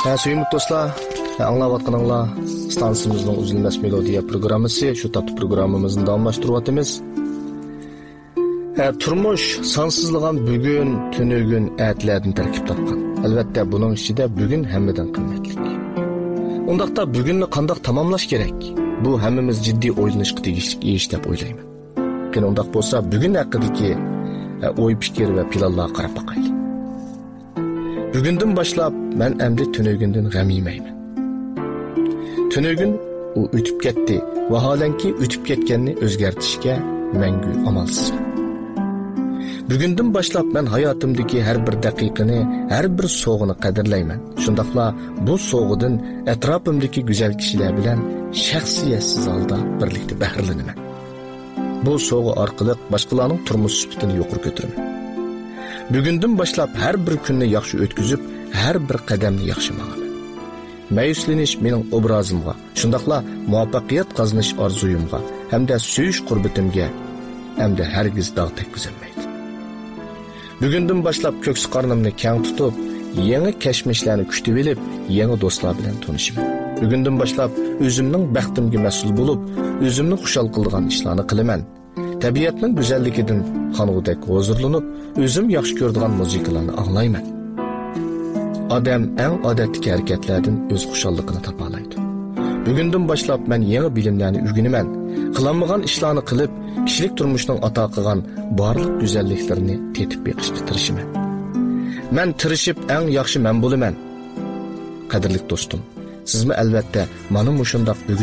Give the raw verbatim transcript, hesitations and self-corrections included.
Ha, suyumlu dostlar, anlayatqaninglar stansimizning uzilmas melodiya programmasi, shu tapda programmamizni davomlashtiryapmiz. Ha, turmush sansızlagan bugun, tunugun, atlardan tarkib topgan. Albatta, buning ichida bugun hammadan qimmatli. Undaqda bugunni qanday tamomlash kerak? Bu hammamiz jiddiy o'ylanishga tegishli ish deb o'ylayman. Qani undaq bo'lsa, bugun haqidagi o'y fikr va planlarga qarab boqaylik. Bugundan boshlab men endi tunugundan g'am yemayman. Tunugun u o'tib ketdi, vaholanki o'tib ketganni o'zgartirishga mangu amalsizman. Bugundan boshlab men hayotimdagi har bir daqiqani, har bir so'g'ini qadrlayman. Shundaqla bu so'g'idan atrofimdagi go'zal kishilar bilan shaxsiyatsiz holda birlikda bahralanaman. Bu so'g'i orqali boshqalarning turmush sifatini yuqori ko'taraman. Bugundan boshlab har bir kunni yaxshi o'tkazib, har bir qadamni yaxshi ma'naman. Mayuslanish mening obrazimga, shundaqla muvaffaqiyat qozonish orzuyimga hamda suyish qurbatimga hamda hargiz dog' tekkizilmaydi. Bugundan boshlab ko'ksi qornimni keng tutib, yangi kashmishlarni kutib olib, yangi do'stlar bilan tanishaman. Bugundan boshlab o'zimning baxtimga mas'ul bo'lib, o'zimni xushal qiladigan ishlarni qilaman. Tabiatning go'zalligidan qanog'idek huzurlanib, o'zim yaxshi ko'radigan musiqalarni anglayman. Odam eng odatdagi harakatlardan o'z xushalligini topa oladi. Bugundan boshlab men yangi bilimlarni o'rganaman. Qilinmagan ishlarni qilib, kishilik turmushning ato qilgan barliq go'zalliklarini tetib beqishga tirishaman. Men tirishib eng yaxshi men bo'laman. Qadrli do'stim, sizmi albatta mana mushundaq